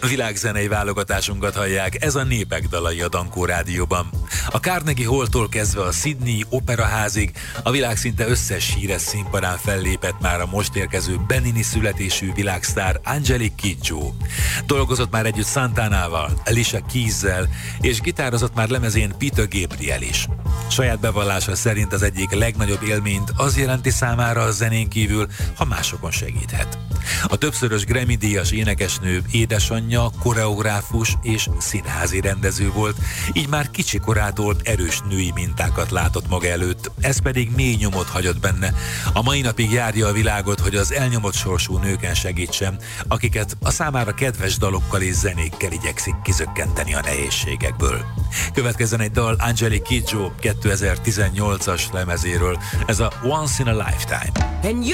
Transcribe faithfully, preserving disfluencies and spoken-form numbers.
Világzenei válogatásunkat hallják, ez a Népek dalai a Dankó Rádióban. A Carnegie Halltól kezdve a Sydney Operaházig a világ szinte összes híres színpadán fellépett már a most érkező benini születésű világsztár Angelique Kidjo. Dolgozott már együtt Santanával, Alicia Keys-zel, és gitározott már lemezén Peter Gabriel is. Saját bevallása szerint az egyik legnagyobb élményt az jelenti számára a zenén kívül, ha másokon segíthet. A többszörös Grammy-díjas énekesnő édesanyja, koreográfus és színházi rendező volt, így már kicsi korától erős női mintákat látott maga előtt, ez pedig mély nyomot hagyott benne. A mai napig járja a világot, hogy az elnyomott sorsú nőken segítsen, akiket a számára kedves dalokkal és zenékkel igyekszik kizökkenteni a nehézségekből. Következzen egy dal Angelique Kidjo kétezer-tizennyolcas lemezéről, ez a Once in a Lifetime.